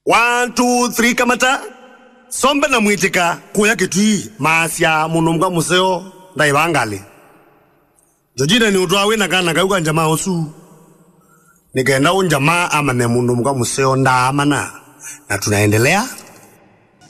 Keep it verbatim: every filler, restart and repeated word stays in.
One, two, three, kamata. Sombe na mwitika kuya kitui maasya munumga museo ndaivangali. Jojina ni utuwa wina kana kayuka njama osu. Nikaenda unjama ama ne munumga museo nda amana. Na tunaendelea.